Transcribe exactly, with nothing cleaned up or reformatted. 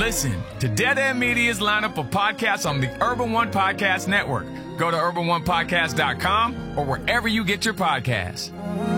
Listen to Dead End Media's lineup of podcasts on the Urban One Podcast Network. Go to urban one podcast dot com or wherever you get your podcasts.